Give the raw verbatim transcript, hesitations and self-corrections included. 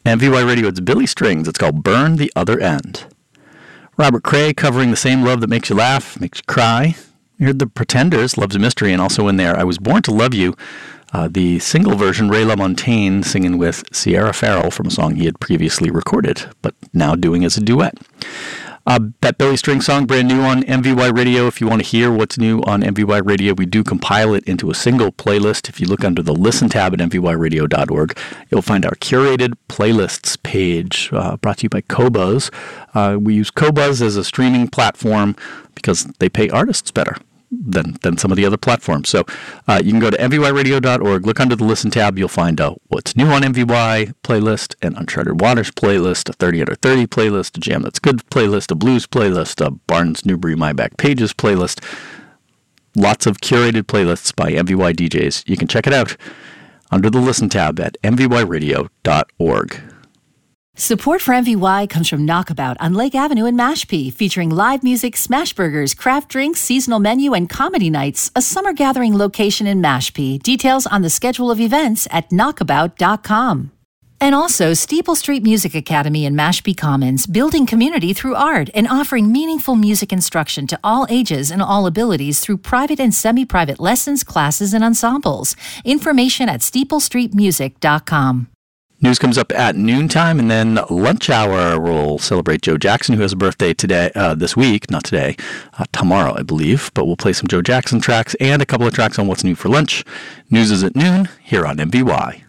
M V Y Radio, it's Billy Strings. It's called Burn the Other End. Robert Cray covering The Same Love That Makes You Laugh, Makes You Cry. You heard The Pretenders, Love's a Mystery, and also in there, I Was Born to Love You, uh, the single version, Ray LaMontagne singing with Sierra Farrell from a song he had previously recorded, but now doing as a duet. Uh, that Billy String song, brand new on M V Y Radio. If you want to hear what's new on M V Y Radio, we do compile it into a single playlist. If you look under the Listen tab at m v y radio dot org, you'll find our curated playlists page, uh, brought to you by Qobuz. Uh, we use Qobuz as a streaming platform because they pay artists better than than some of the other platforms. So uh, you can go to m v y radio dot org, look under the Listen tab, you'll find out what's new on M V Y playlist, an Uncharted Waters playlist, a thirty under thirty playlist, a Jam That's Good playlist, a Blues playlist, a Barnes Newbury My Back Pages playlist. Lots of curated playlists by M V Y D Js. You can check it out under the Listen tab at m v y radio dot org. Support for M V Y comes from Knockabout on Lake Avenue in Mashpee, featuring live music, smash burgers, craft drinks, seasonal menu, and comedy nights. A summer gathering location in Mashpee. Details on the schedule of events at knockabout dot com. And also Steeple Street Music Academy in Mashpee Commons, building community through art and offering meaningful music instruction to all ages and all abilities through private and semi-private lessons, classes, and ensembles. Information at steeple street music dot com. News comes up at noontime, and then lunch hour will celebrate Joe Jackson, who has a birthday today, uh, this week, not today, uh, tomorrow, I believe. But we'll play some Joe Jackson tracks and a couple of tracks on what's new for lunch. News is at noon here on M V Y.